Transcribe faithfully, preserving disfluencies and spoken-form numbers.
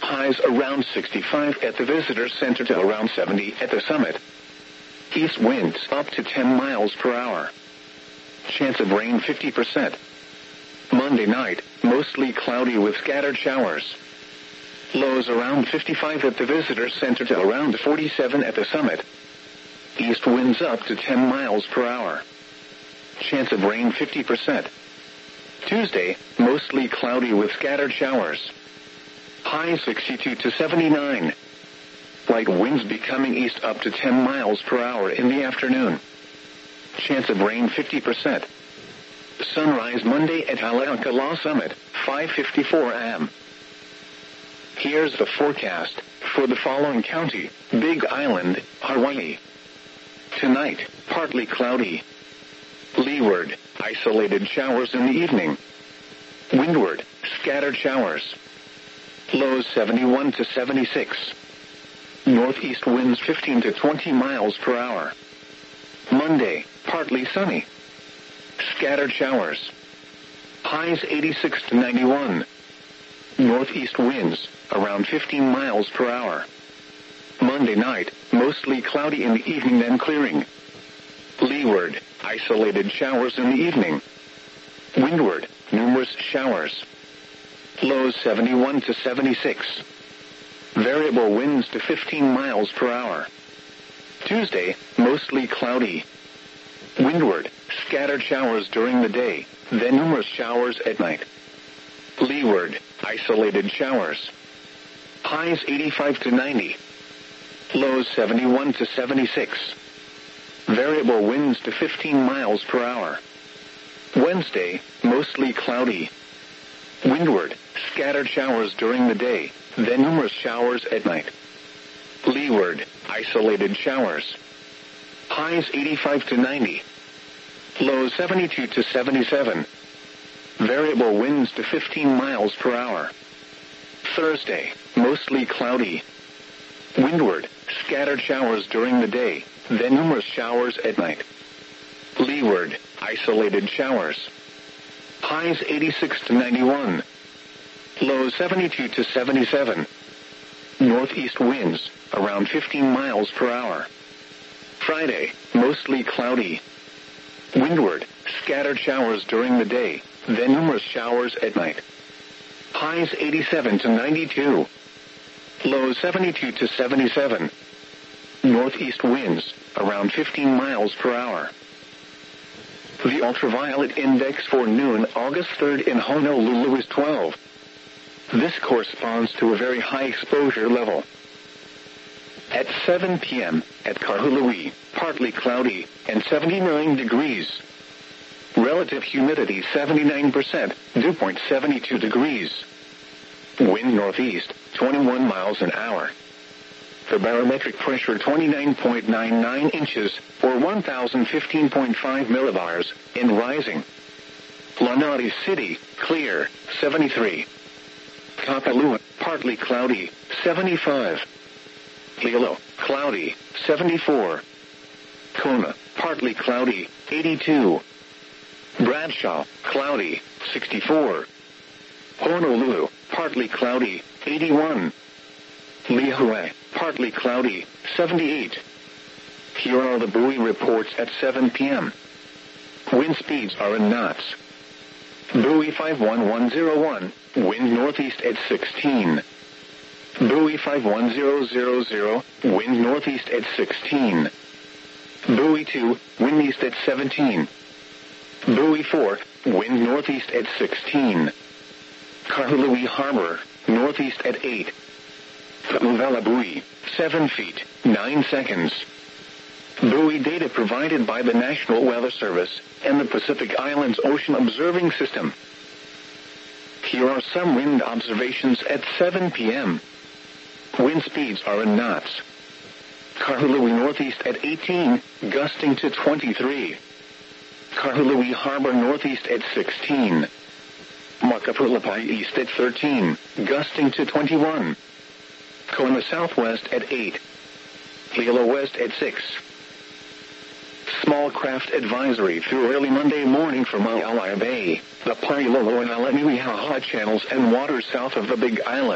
Highs around sixty-five at the visitor center to around seventy at the summit. East winds up to ten miles per hour. Chance of rain fifty percent. Monday night, mostly cloudy with scattered showers. Lows around fifty-five at the visitor center to around forty-seven at the summit. East winds up to ten miles per hour. Chance of rain fifty percent. Tuesday, mostly cloudy with scattered showers. High sixty-two to seventy-nine. Light winds becoming east up to ten miles per hour in the afternoon. Chance of rain fifty percent. Sunrise Monday at Haleakala Summit, five fifty-four a m Here's the forecast for the following county: Big Island, Hawaii. Tonight, partly cloudy. Leeward, isolated showers in the evening. Windward, scattered showers. Lows seventy-one to seventy-six. Northeast winds fifteen to twenty miles per hour. Monday, partly sunny. Scattered showers. Highs eighty-six to ninety-one. Northeast winds around fifteen miles per hour. Monday night, mostly cloudy in the evening then clearing. Leeward, isolated showers in the evening. Windward, numerous showers. Lows seventy-one to seventy-six. Variable winds to fifteen miles per hour. Tuesday, mostly cloudy. Windward, scattered showers during the day, then numerous showers at night. Leeward, isolated showers. Highs eighty-five to ninety. Lows seventy-one to seventy-six. Variable winds to fifteen miles per hour. Wednesday, mostly cloudy. Windward, scattered showers during the day, then numerous showers at night. Leeward, isolated showers. Highs eighty-five to ninety. Lows seventy-two to seventy-seven. Variable winds to fifteen miles per hour. Thursday, mostly cloudy. Windward, scattered showers during the day, then numerous showers at night. Leeward, isolated showers. Highs eighty-six to ninety-one. Lows seventy-two to seventy-seven. Northeast winds around fifteen miles per hour. Friday, mostly cloudy. Windward, scattered showers during the day, then numerous showers at night. Highs eighty-seven to ninety-two. Lows seventy-two to seventy-seven. Northeast winds around fifteen miles per hour. The ultraviolet index for noon August third in Honolulu is twelve. This corresponds to a very high exposure level. At seven p m at Kahului, partly cloudy and seventy-nine degrees. Relative humidity seventy-nine percent, dew point seventy-two degrees. Wind northeast, twenty-one miles an hour. The barometric pressure twenty-nine point nine nine inches, or one thousand fifteen point five millibars, in rising. Lanai City, clear, seventy-three. Kapalua, partly cloudy, seventy-five. Hilo, cloudy, seventy-four. Kona, partly cloudy, eighty-two. Bradshaw, cloudy, sixty-four. Honolulu, partly cloudy, eighty-one. Lihue, partly cloudy, seventy-eight. Here are the buoy reports at seven p m Wind speeds are in knots. Buoy five one one zero one, wind northeast at sixteen. Buoy five one zero zero zero, wind northeast at sixteen. Buoy two, wind east at seventeen. Buoy four, wind northeast at sixteen. Kahului Harbor, northeast at eight. Uvela buoy, seven feet, nine seconds. Buoy data provided by the National Weather Service and the Pacific Islands Ocean Observing System. Here are some wind observations at seven p m Wind speeds are in knots. Kahului northeast at eighteen, gusting to twenty-three. Kahului Harbor northeast at sixteen. Makapulapai east at thirteen, gusting to twenty-one. Kona southwest at eight. Hilo west at six. Small craft advisory through early Monday morning from Maalaea Bay, the Pailolo and Alaniwiha channels and waters south of the Big Island.